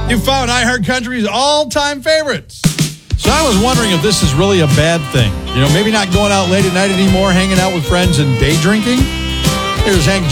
You found iHeart Country's all-time favorites. So I was wondering if this is really a bad thing. You know, maybe not going out late at night anymore, hanging out with friends and day drinking. Here's Hank